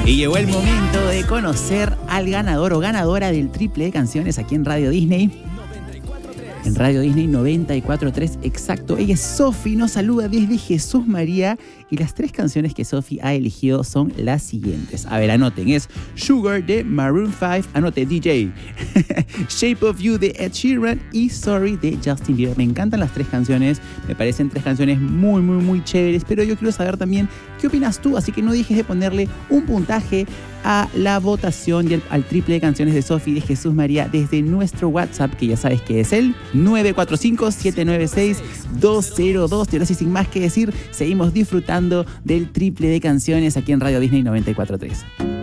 Y llegó el momento de conocer al ganador o ganadora del triple de canciones aquí en Radio Disney. En Radio Disney 94.3, exacto. Ella es Sofi, nos saluda desde Jesús María. Y las 3 canciones que Sofi ha elegido son las siguientes. A ver, anoten. Es Sugar de Maroon 5. Anote, DJ. Shape of You de Ed Sheeran y Sorry de Justin Bieber. Me encantan las 3 canciones. Me parecen 3 canciones muy, muy, muy chéveres. Pero yo quiero saber también qué opinas tú. Así que no dejes de ponerle un puntaje a la votación y al triple de canciones de Sofi de Jesús María desde nuestro WhatsApp, que ya sabes que es el 945-796-202. Y ahora sí, sin más que decir, seguimos disfrutando del triple de canciones aquí en Radio Disney 94.3.